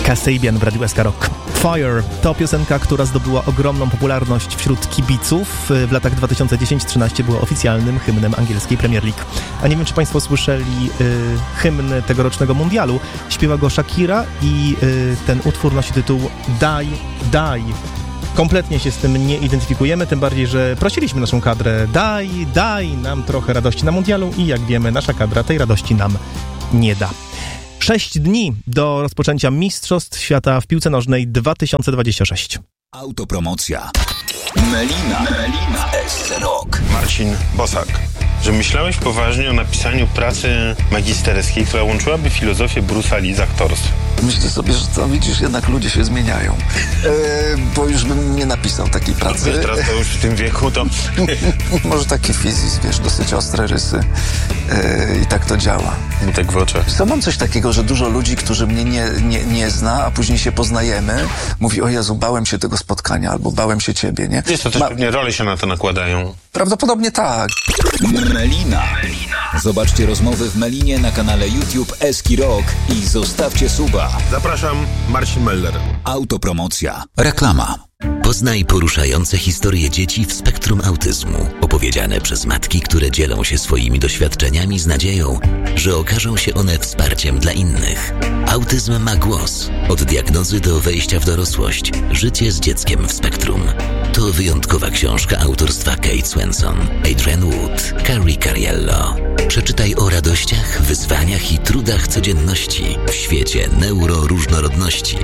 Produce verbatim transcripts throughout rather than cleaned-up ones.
Kasabian w Radiu S K Rock. Fire to piosenka, która zdobyła ogromną popularność wśród kibiców. W latach dwa tysiące dziesiąty do dwa tysiące trzynastego była oficjalnym hymnem angielskiej Premier League. A nie wiem, czy Państwo słyszeli y, hymn tegorocznego mundialu. Śpiewa go Shakira i y, ten utwór nosi tytuł Die, Die. Kompletnie się z tym nie identyfikujemy, tym bardziej, że prosiliśmy naszą kadrę: daj, daj nam trochę radości na mundialu i jak wiemy, nasza kadra tej radości nam nie da. Sześć dni do rozpoczęcia Mistrzostw Świata w piłce nożnej dwa tysiące dwudziesty szósty. Autopromocja. Melina. Melina. S Rock. Marcin Bosak. Że myślałeś poważnie o napisaniu pracy magisterskiej, która łączyłaby filozofię Bruce'a Lee z aktorstwem? Myślę sobie, że co, widzisz, jednak ludzie się zmieniają. E, bo już bym nie napisał takiej pracy. Wiesz, teraz to już w tym wieku to... Może taki fizis, wiesz, dosyć ostre rysy. E, I tak to działa. I tak w oczach. Co, mam coś takiego, że dużo ludzi, którzy mnie nie, nie, nie zna, a później się poznajemy, mówi: o Jezu, bałem się tego spotkania, albo bałem się ciebie, nie? Wiesz, to też Ma... pewnie role się na to nakładają. Prawdopodobnie tak. Melina. Zobaczcie rozmowy w Melinie na kanale YouTube Eski Rock i zostawcie suba. Zapraszam, Marcin Meller. Autopromocja. Reklama. Poznaj poruszające historie dzieci w spektrum autyzmu, opowiedziane przez matki, które dzielą się swoimi doświadczeniami z nadzieją, że okażą się one wsparciem dla innych. Autyzm ma głos. Od diagnozy do wejścia w dorosłość. Życie z dzieckiem w spektrum. To wyjątkowa książka autorstwa Kate Swenson, Adrian Wood, Carrie Cariello. Przeczytaj o radościach, wyzwaniach i trudach codzienności w świecie neuroróżnorodności.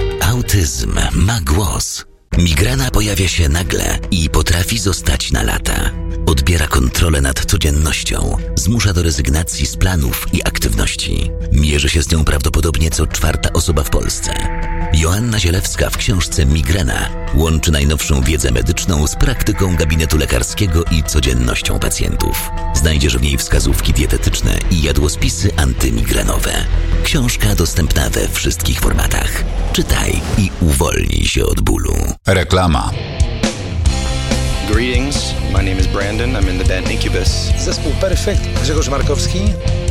Autyzm ma głos. Migrena pojawia się nagle i potrafi zostać na lata. Odbiera kontrolę nad codziennością, zmusza do rezygnacji z planów i aktywności. Mierzy się z nią prawdopodobnie co czwarta osoba w Polsce. Joanna Zielewska w książce Migrena łączy najnowszą wiedzę medyczną z praktyką gabinetu lekarskiego i codziennością pacjentów. Znajdziesz w niej wskazówki dietetyczne i jadłospisy antymigrenowe. Książka dostępna we wszystkich formatach. Czytaj i uwolnij się od bólu. Reklama. Greetings, my name is Brandon, I'm in the band Incubus. Zespół Perfekt, Grzegorz Markowski.